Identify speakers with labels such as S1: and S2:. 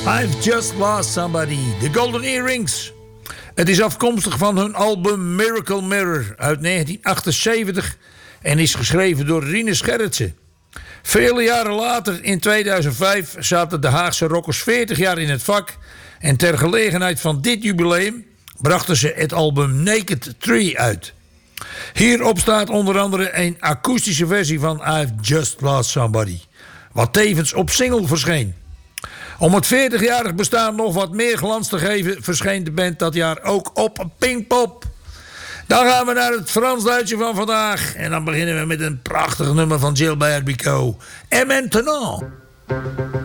S1: I've Just Lost Somebody, The Golden Earrings. Het is afkomstig van hun album Miracle Mirror uit 1978 en is geschreven door Rinus Gerritsen. Vele jaren later, in 2005, zaten de Haagse rockers 40 jaar in het vak en ter gelegenheid van dit jubileum brachten ze het album Naked Tree uit. Hierop staat onder andere een akoestische versie van I've Just Lost Somebody, wat tevens op single verscheen. Om het 40-jarig bestaan nog wat meer glans te geven, verscheen de band dat jaar ook op Pinkpop. Dan gaan we naar het Frans-Duitse van vandaag. En dan beginnen we met een prachtig nummer van Gilbert Bécaud. Et maintenant...